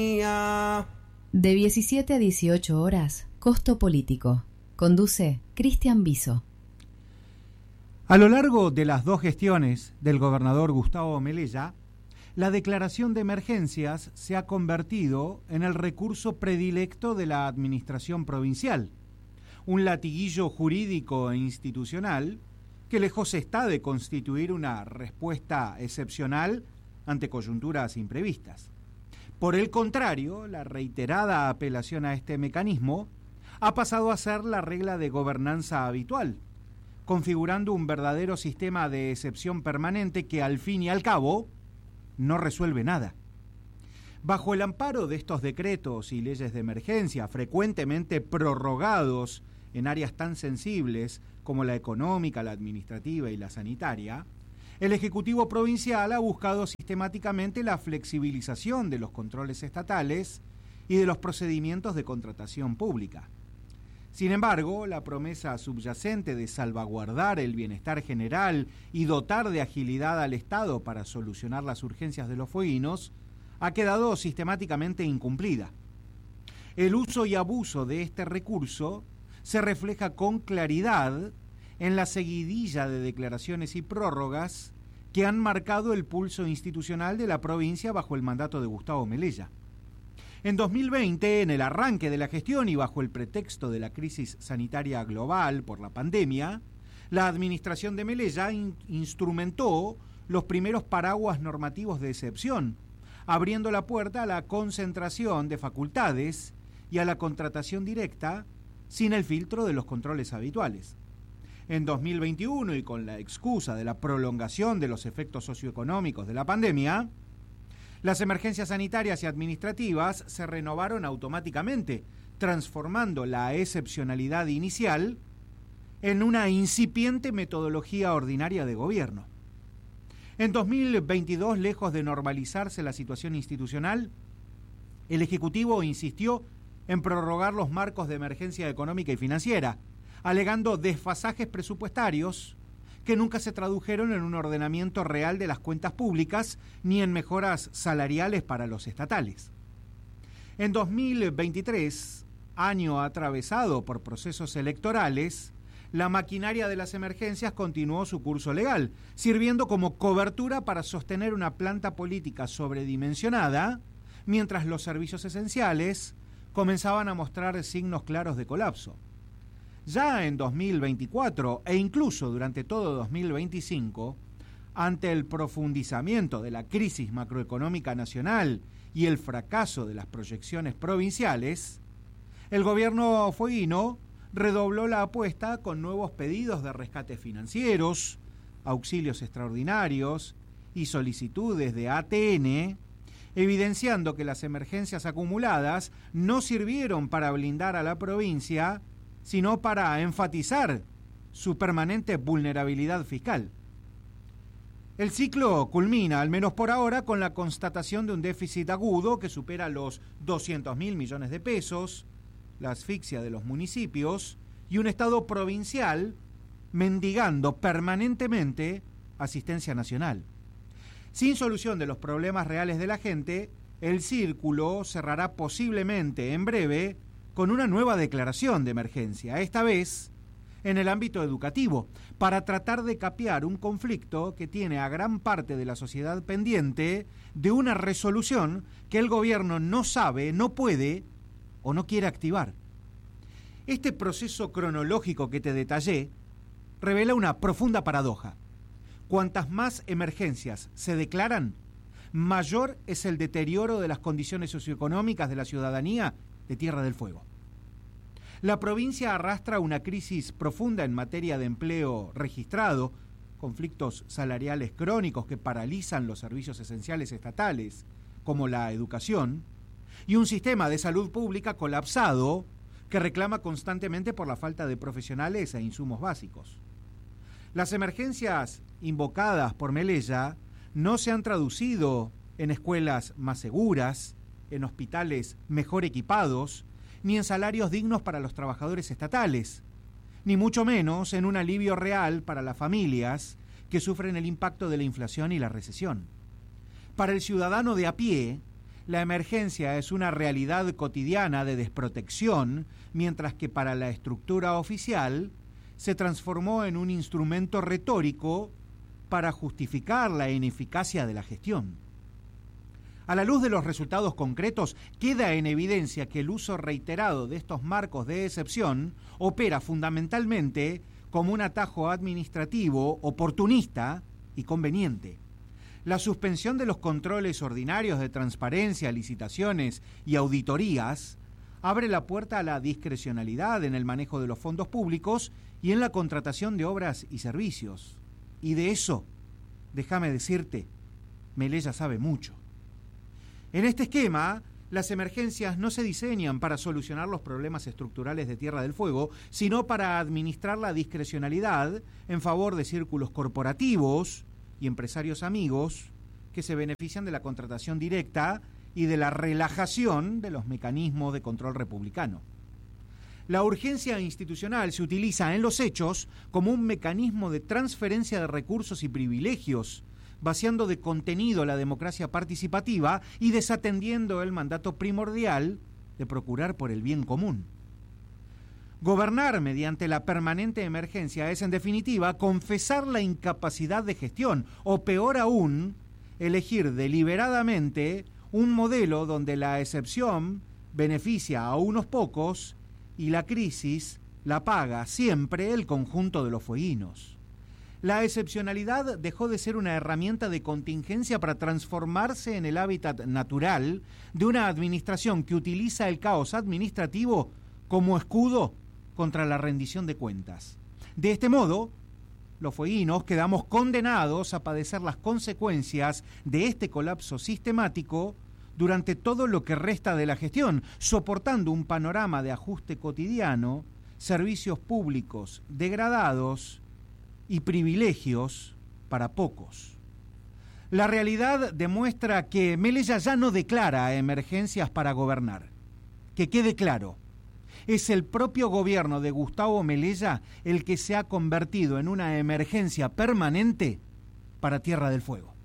De 17 a 18 horas, Costo Político. Conduce Cristian Viso. A lo largo de las dos gestiones del gobernador Gustavo Melella, la declaración de emergencias se ha convertido en el recurso predilecto de la administración provincial, un latiguillo jurídico e institucional que lejos está de constituir una respuesta excepcional ante coyunturas imprevistas. Por el contrario, la reiterada apelación a este mecanismo ha pasado a ser la regla de gobernanza habitual, configurando un verdadero sistema de excepción permanente que al fin y al cabo no resuelve nada. Bajo el amparo de estos decretos y leyes de emergencia, frecuentemente prorrogados en áreas tan sensibles como la económica, la administrativa y la sanitaria, el Ejecutivo Provincial ha buscado sistemáticamente la flexibilización de los controles estatales y de los procedimientos de contratación pública. Sin embargo, la promesa subyacente de salvaguardar el bienestar general y dotar de agilidad al Estado para solucionar las urgencias de los fueguinos ha quedado sistemáticamente incumplida. El uso y abuso de este recurso se refleja con claridad en la seguidilla de declaraciones y prórrogas que han marcado el pulso institucional de la provincia bajo el mandato de Gustavo Melella. En 2020, en el arranque de la gestión y bajo el pretexto de la crisis sanitaria global por la pandemia, la administración de Melella instrumentó los primeros paraguas normativos de excepción, abriendo la puerta a la concentración de facultades y a la contratación directa sin el filtro de los controles habituales. En 2021, y con la excusa de la prolongación de los efectos socioeconómicos de la pandemia, las emergencias sanitarias y administrativas se renovaron automáticamente, transformando la excepcionalidad inicial en una incipiente metodología ordinaria de gobierno. En 2022, lejos de normalizarse la situación institucional, el Ejecutivo insistió en prorrogar los marcos de emergencia económica y financiera, alegando desfasajes presupuestarios que nunca se tradujeron en un ordenamiento real de las cuentas públicas ni en mejoras salariales para los estatales. En 2023, año atravesado por procesos electorales, la maquinaria de las emergencias continuó su curso legal, sirviendo como cobertura para sostener una planta política sobredimensionada, mientras los servicios esenciales comenzaban a mostrar signos claros de colapso. Ya en 2024 e incluso durante todo 2025, ante el profundizamiento de la crisis macroeconómica nacional y el fracaso de las proyecciones provinciales, el gobierno fueguino redobló la apuesta con nuevos pedidos de rescates financieros, auxilios extraordinarios y solicitudes de ATN, evidenciando que las emergencias acumuladas no sirvieron para blindar a la provincia, sino para enfatizar su permanente vulnerabilidad fiscal. El ciclo culmina, al menos por ahora, con la constatación de un déficit agudo que supera los 200.000 millones de pesos, la asfixia de los municipios y un Estado provincial mendigando permanentemente asistencia nacional. Sin solución de los problemas reales de la gente, el círculo cerrará posiblemente en breve con una nueva declaración de emergencia, esta vez en el ámbito educativo, para tratar de capear un conflicto que tiene a gran parte de la sociedad pendiente de una resolución que el gobierno no sabe, no puede o no quiere activar. Este proceso cronológico que te detallé revela una profunda paradoja. Cuantas más emergencias se declaran, mayor es el deterioro de las condiciones socioeconómicas de la ciudadanía de Tierra del Fuego. La provincia arrastra una crisis profunda en materia de empleo registrado, conflictos salariales crónicos que paralizan los servicios esenciales estatales, como la educación, y un sistema de salud pública colapsado que reclama constantemente por la falta de profesionales e insumos básicos. Las emergencias invocadas por Melella no se han traducido en escuelas más seguras, en hospitales mejor equipados, ni en salarios dignos para los trabajadores estatales, ni mucho menos en un alivio real para las familias que sufren el impacto de la inflación y la recesión. Para el ciudadano de a pie, la emergencia es una realidad cotidiana de desprotección, mientras que para la estructura oficial se transformó en un instrumento retórico para justificar la ineficacia de la gestión. A la luz de los resultados concretos, queda en evidencia que el uso reiterado de estos marcos de excepción opera fundamentalmente como un atajo administrativo oportunista y conveniente. La suspensión de los controles ordinarios de transparencia, licitaciones y auditorías abre la puerta a la discrecionalidad en el manejo de los fondos públicos y en la contratación de obras y servicios. Y de eso, déjame decirte, Melella sabe mucho. En este esquema, las emergencias no se diseñan para solucionar los problemas estructurales de Tierra del Fuego, sino para administrar la discrecionalidad en favor de círculos corporativos y empresarios amigos que se benefician de la contratación directa y de la relajación de los mecanismos de control republicano. La urgencia institucional se utiliza en los hechos como un mecanismo de transferencia de recursos y privilegios, vaciando de contenido la democracia participativa y desatendiendo el mandato primordial de procurar por el bien común. Gobernar mediante la permanente emergencia es, en definitiva, confesar la incapacidad de gestión, o peor aún, elegir deliberadamente un modelo donde la excepción beneficia a unos pocos y la crisis la paga siempre el conjunto de los fueguinos. La excepcionalidad dejó de ser una herramienta de contingencia para transformarse en el hábitat natural de una administración que utiliza el caos administrativo como escudo contra la rendición de cuentas. De este modo, los fueguinos quedamos condenados a padecer las consecuencias de este colapso sistemático durante todo lo que resta de la gestión, soportando un panorama de ajuste cotidiano, servicios públicos degradados y privilegios para pocos. La realidad demuestra que Melella ya no declara emergencias para gobernar. Que quede claro, es el propio gobierno de Gustavo Melella el que se ha convertido en una emergencia permanente para Tierra del Fuego.